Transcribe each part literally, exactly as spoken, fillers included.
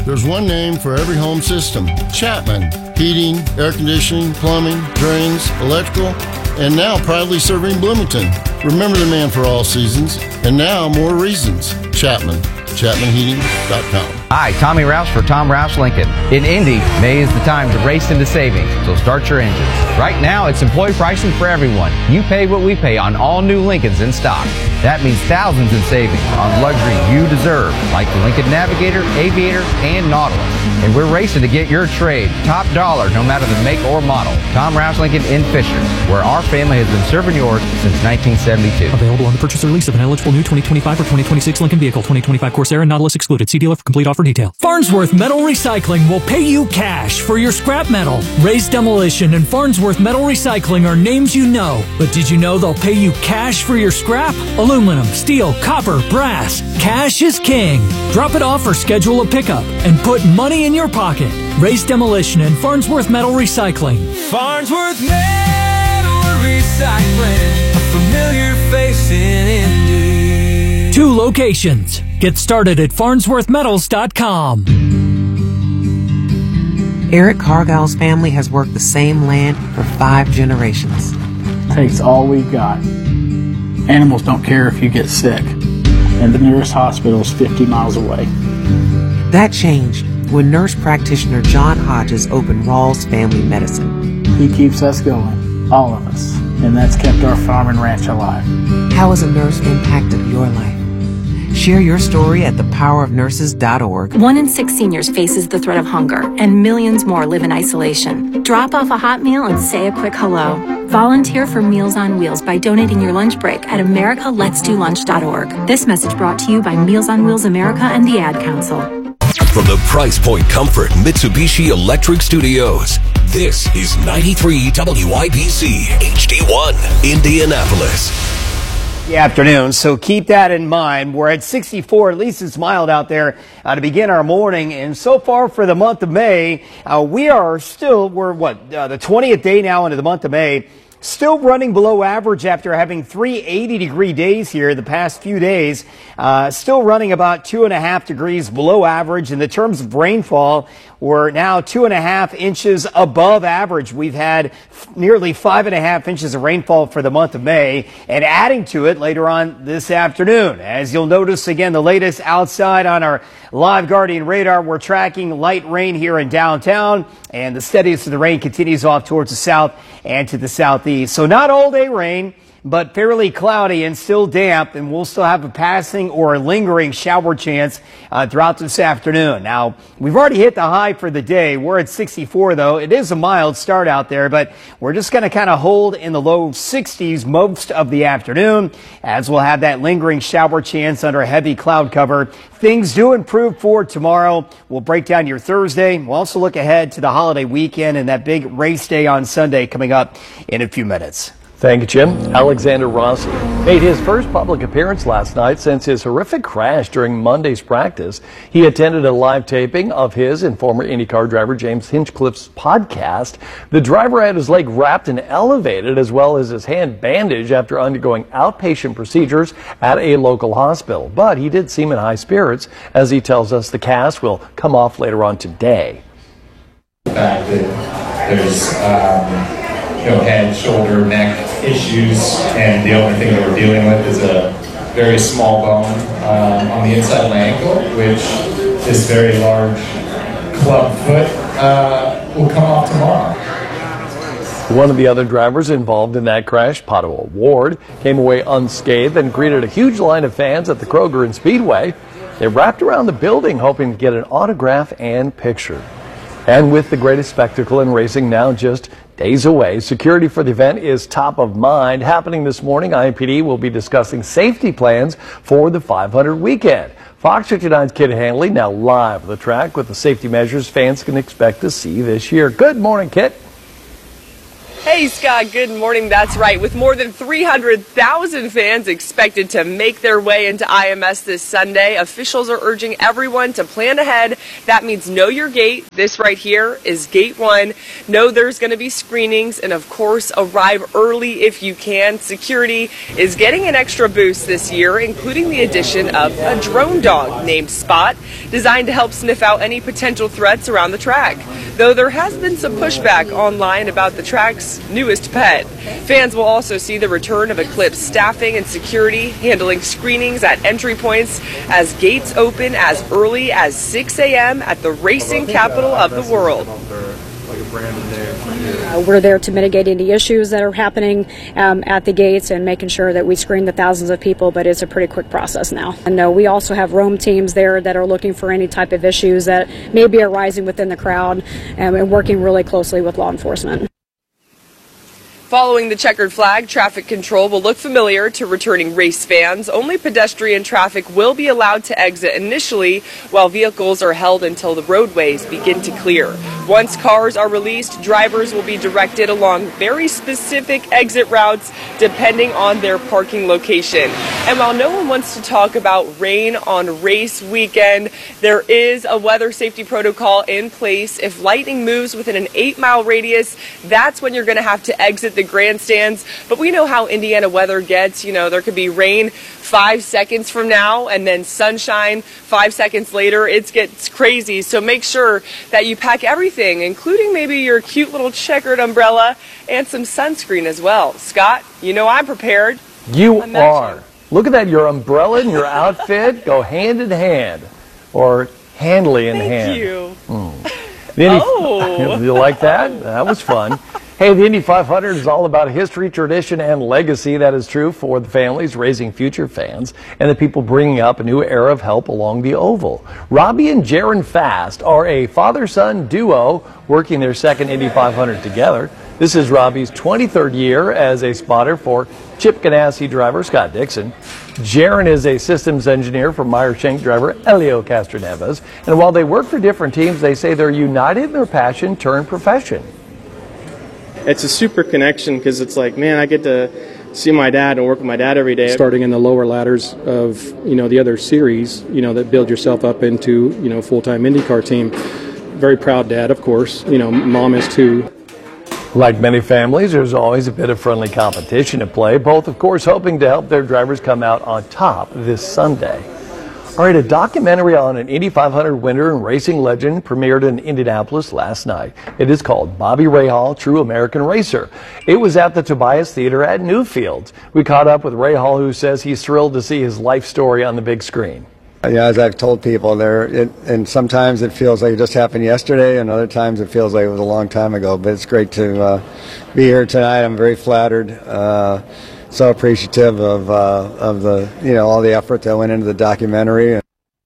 There's one name for every home system. Chapman. Heating, air conditioning, plumbing, drains, electrical, and now proudly serving Bloomington. Remember the man for all seasons, and now more reasons. Chapman. Chapman Heating dot com. Hi, Tommy Rouse for Tom Rouse Lincoln. In Indy, May is the time to race into savings, so start your engines. Right now, it's employee pricing for everyone. You pay what we pay on all new Lincolns in stock. That means thousands in savings on luxury you deserve, like the Lincoln Navigator, Aviator, and Nautilus. And we're racing to get your trade top dollar, no matter the make or model. Tom Rouse Lincoln in Fishers, where our family has been serving yours since nineteen seventy-two. Available on the purchase or lease of an eligible new twenty twenty-five or twenty twenty-six Lincoln vehicle. twenty twenty-five Corsair and Nautilus excluded. See dealer for complete offer detail. Farnsworth Metal Recycling will pay you cash for your scrap metal. Ray's Demolition and Farnsworth Metal Recycling are names you know. But did you know they'll pay you cash for your scrap? Aluminum, steel, copper, brass. Cash is king. Drop it off or schedule a pickup and put money in your pocket. Ray's Demolition and Farnsworth Metal Recycling. Farnsworth Metal Recycling, a familiar face in Indy. Two locations. Get started at farnsworth metals dot com. Eric Cargill's family has worked the same land for five generations. Takes all we've got. Animals don't care if you get sick, and the nearest hospital is fifty miles away. That changed when nurse practitioner John Hodges opened Rawls Family Medicine. He keeps us going, all of us, and that's kept our farm and ranch alive. How has a nurse impacted your life? Share your story at the power of nurses dot org. One in six seniors faces the threat of hunger, and millions more live in isolation. Drop off a hot meal and say a quick hello. Volunteer for Meals on Wheels by donating your lunch break at america lets do lunch dot org. This message brought to you by Meals on Wheels America and the Ad Council. From the Price Point Comfort Mitsubishi Electric Studios, this is ninety-three W I B C H D one, Indianapolis. The afternoon, so keep that in mind. We're at sixty-four, at least it's mild out there uh, to begin our morning. And so far for the month of May, uh, we are still, we're what, uh, the twentieth day now into the month of May. Still running below average after having three eighty degree days here the past few days. Uh, still running about two and a half degrees below average. In the terms of rainfall, we're now two and a half inches above average. We've had f- nearly five and a half inches of rainfall for the month of May, and adding to it later on this afternoon. As you'll notice again, the latest outside on our Live Guardian radar, we're tracking light rain here in downtown, and the steadiest of the rain continues off towards the south and to the southeast. So not all day rain, but fairly cloudy and still damp, and we'll still have a passing or a lingering shower chance uh, throughout this afternoon. Now, we've already hit the high for the day. We're at sixty-four, though. It is a mild start out there, but we're just going to kind of hold in the low sixties most of the afternoon, as we'll have that lingering shower chance under heavy cloud cover. Things do improve for tomorrow. We'll break down your Thursday. We'll also look ahead to the holiday weekend and that big race day on Sunday coming up in a few minutes. Thank you, Jim. Alexander Rossi made his first public appearance last night since his horrific crash during Monday's practice. He attended a live taping of his and former IndyCar driver James Hinchcliffe's podcast. The driver had his leg wrapped and elevated, as well as his hand bandaged after undergoing outpatient procedures at a local hospital. But he did seem in high spirits, as he tells us the cast will come off later on today. The fact that there's um you know, head, shoulder, neck issues, and the only thing that we're dealing with is a very small bone um, on the inside of my ankle, which this very large club foot uh, will come off tomorrow. One of the other drivers involved in that crash, Pato O'Ward, came away unscathed and greeted a huge line of fans at the Kroger and Speedway. They wrapped around the building hoping to get an autograph and picture. And with the greatest spectacle in racing now just days away, security for the event is top of mind. Happening this morning, I M P D will be discussing safety plans for the five hundred weekend. Fox fifty-nine's Kit Handley now live at the track with the safety measures fans can expect to see this year. Good morning, Kit. Hey, Scott, good morning. That's right. With more than three hundred thousand fans expected to make their way into I M S this Sunday, officials are urging everyone to plan ahead. That means know your gate. This right here is gate one. Know there's going to be screenings, and of course, arrive early if you can. Security is getting an extra boost this year, including the addition of a drone dog named Spot, designed to help sniff out any potential threats around the track. Though there has been some pushback online about the track's newest pet. Fans will also see the return of Eclipse staffing and security handling screenings at entry points as gates open as early as six a m at the racing capital of the world. Uh, we're there to mitigate any issues that are happening um, at the gates and making sure that we screen the thousands of people, but it's a pretty quick process now. And uh, we also have roam teams there that are looking for any type of issues that may be arising within the crowd um, and working really closely with law enforcement. Following the checkered flag, traffic control will look familiar to returning race fans. Only pedestrian traffic will be allowed to exit initially, while vehicles are held until the roadways begin to clear. Once cars are released, drivers will be directed along very specific exit routes depending on their parking location. And while no one wants to talk about rain on race weekend, there is a weather safety protocol in place. If lightning moves within an eight mile radius, that's when you're going to have to exit the grandstands. But we know how Indiana weather gets. You know, there could be rain five seconds from now and then sunshine five seconds later. It gets crazy. So make sure that you pack everything, including maybe your cute little checkered umbrella and some sunscreen as well. Scott, you know I'm prepared. You are. Look at that. Your umbrella and your outfit go hand in hand, or handily in Thank hand. Thank you. Mm. The Indy, oh. You like that? That was fun. Hey, the Indy five hundred is all about history, tradition, and legacy. That is true for the families raising future fans and the people bringing up a new era of help along the oval. Robbie and Jaron Fast are a father-son duo working their second Indy five hundred together. This is Robbie's twenty-third year as a spotter for Chip Ganassi driver Scott Dixon. Jaron is a systems engineer for Meyer Shank driver Elio Castroneves. And while they work for different teams, they say they're united in their passion turned profession. It's a super connection because it's like, man, I get to see my dad and work with my dad every day. Starting in the lower ladders of, you know, the other series, you know, that build yourself up into, you know, full-time IndyCar team. Very proud dad, of course. You know, mom is too. Like many families, there's always a bit of friendly competition at play, both, of course, hoping to help their drivers come out on top this Sunday. All right, a documentary on an Indy five hundred winner and racing legend premiered in Indianapolis last night. It is called Bobby Rahal, True American Racer. It was at the Tobias Theater at Newfields. We caught up with Rahal, who says he's thrilled to see his life story on the big screen. Yeah, as I've told people, there, it, and sometimes it feels like it just happened yesterday, and other times it feels like it was a long time ago. But it's great to uh, be here tonight. I'm very flattered, uh, so appreciative of uh, of the you know all the effort that went into the documentary.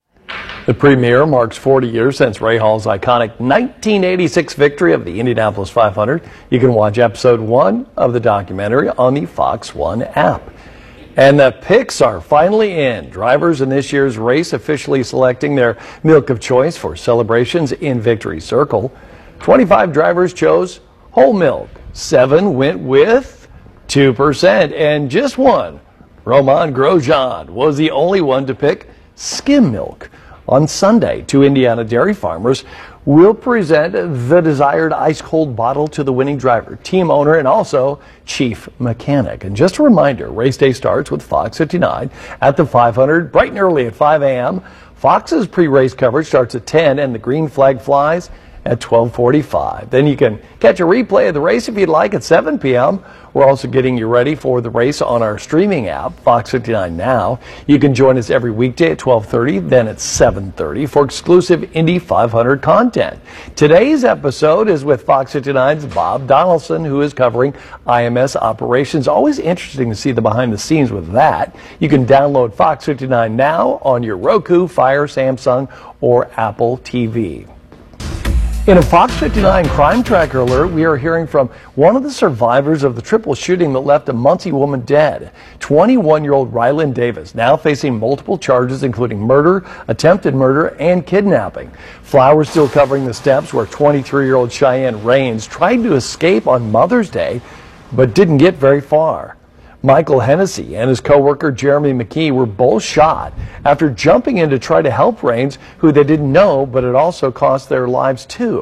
The premiere marks forty years since Rahal's iconic nineteen eighty-six victory of the Indianapolis five hundred. You can watch episode one of the documentary on the Fox One app. And the picks are finally in. Drivers in this year's race officially selecting their milk of choice for celebrations in Victory Circle. twenty-five drivers chose whole milk. Seven went with two percent. And just one, Romain Grosjean, was the only one to pick skim milk. On Sunday, two Indiana dairy farmers will present the desired ice-cold bottle to the winning driver, team owner, and also chief mechanic. And just a reminder, race day starts with Fox fifty-nine at the five hundred, bright and early at five a m Fox's pre-race coverage starts at ten, and the green flag flies at twelve forty-five. Then you can catch a replay of the race if you'd like at seven p m We're also getting you ready for the race on our streaming app, Fox fifty-nine Now. You can join us every weekday at twelve thirty, then at seven thirty for exclusive Indy five hundred content. Today's episode is with Fox fifty-nine's Bob Donaldson, who is covering I M S operations. Always interesting to see the behind the scenes with that. You can download Fox fifty-nine Now on your Roku, Fire, Samsung, or Apple T V. In a Fox fifty-nine Crime Tracker alert, we are hearing from one of the survivors of the triple shooting that left a Muncie woman dead. twenty-one-year-old Rylan Davis, now facing multiple charges including murder, attempted murder, and kidnapping. Flowers still covering the steps where twenty-three-year-old Cheyenne Rains tried to escape on Mother's Day, but didn't get very far. Michael Hennessy and his co-worker Jeremy McKee were both shot after jumping in to try to help Rains, who they didn't know, but it also cost their lives too.